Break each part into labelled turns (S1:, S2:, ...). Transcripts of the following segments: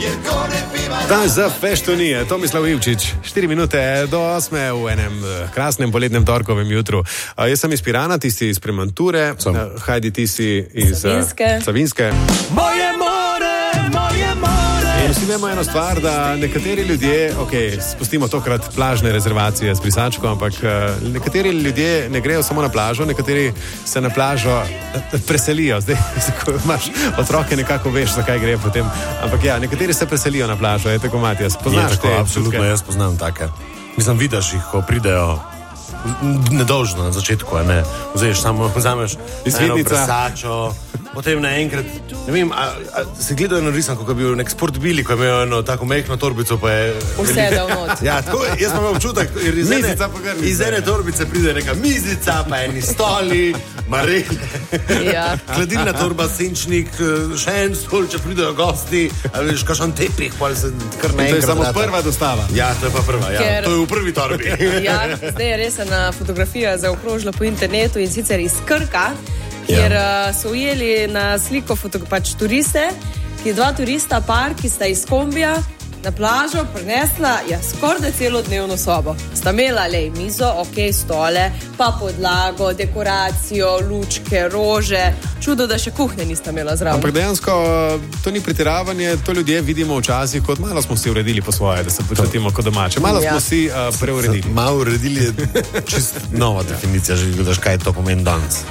S1: Dan za Feštonije, Tomislav Ivčič, 4 minute do 8 v enem krasnem poletnem torkovem jutru. Jaz sem iz Pirana, ti si iz Premanture, Hajdi, ti si iz Savinjske.
S2: Moje more, moje more.
S1: In vsi vemo eno stvar, da nekateri ljudje, spustimo tokrat plažne rezervacije s brisačko, ampak nekateri ljudje ne grejo samo na plažo, nekateri se na plažo preselijo. Zdaj, ko imaš otroke, nekako veš, zakaj gre potem. Ampak ja, nekateri se preselijo na plažo, je tako, Matijas. Poznaš te?
S3: Absolutno, jaz poznam take. Mislim, vidiš jih, ko pridejo nedolžno na začetku, ne? Vzaješ samo, vzameš eno brisačo, potem naenkrat, ne vem, si gledal eno risanko, ko je bil nek sport bili, ko je imel eno tako mehko torbico, pa je...
S2: Usedel not.
S3: Ja, tako, jaz pa imam občutek, iz ene torbice pride neka mizica, pa eni stoli, marel, hladilna torba, senčnik, še en stol, če pridejo gosti, ali veš, kakšen tepih, pa se kar naenkrat...
S1: To je samo prva dostava.
S3: Ja, to je pa prva, ja. To je v prvi torbi.
S2: Ja, zdaj je res ena fotografija zaokrožila po internetu in sicer iz Krka, kjer so ujeli na sliko turiste, ki je dva turista, par, ki sta iz kombija na plažo prinesla skoraj celodnevno sobo. Sta imela mizo, stole, pa podlago, dekoracijo, lučke, rože. Čudo, da še kuhnje nista imela zraven.
S1: Ampak dejansko to ni pretiravanje, to ljudje vidimo včasih kot malo smo si uredili po svoje, da se počutimo kot domače. Malo smo si preuredili.
S3: Malo uredili je čist nova definicija, že gledaš, kaj to pomeni danes.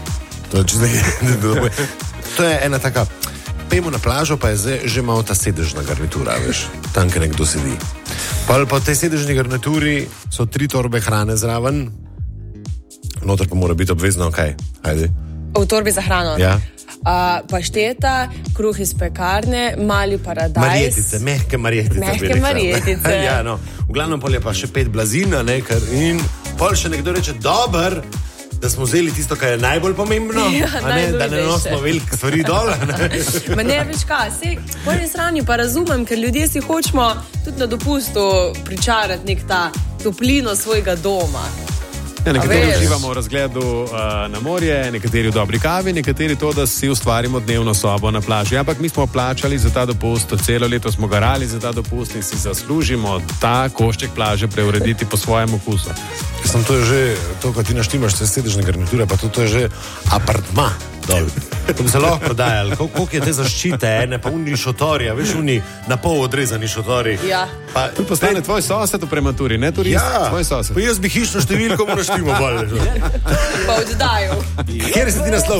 S3: To je ena taka, pejmo na plažo, pa je zdaj že malo ta sedežna garnitura, veš, tam, kjer nekdo sedi. Pa v tej sedežni garnituri so 3 torbe hrane zraven, noter pa mora biti obvezno, Ajde.
S2: V torbi za hrano?
S3: Ja.
S2: Pašteta, kruh iz pekarne, mali paradajz.
S3: Marjetice, mehke marjetice.
S2: Mehke marjetice.
S3: Ja, no. V glavnem pol je pa še 5 blazina, in pol še nekdo reče, dober, da smo vzeli tisto, kar je najbolj pomembno, da ne nosimo veliko stvari dol.
S2: Ma ne, veš kaj, po eni strani pa razumem, ker ljudje si hočemo tudi na dopustu pričarati nek ta toplino svojega doma.
S1: Ja, nekateri uživamo v razgledu na morje, nekateri v dobri kavi, nekateri to, da si ustvarimo dnevno sobo na plaži. Ampak mi smo plačali za ta dopust, celo leto smo garali za ta dopust in si zaslužimo ta košček plaže preurediti po svojem okusu.
S3: To je že, to, ko ti naštimaš te sedežne garniture, pa to je že apartma. To bi se lahko prodajali. Koliko je te zaščite, pa uni šotori, veš, uni na pol odrezani šotori.
S2: Ja.
S1: Tu postane tvoj sosed v Premanturi, ne turist, tvoj sosed.
S3: Pa jaz bi hišno številko naštimo bolj.
S2: Pa oddajo.
S3: Kjer si ti naslov?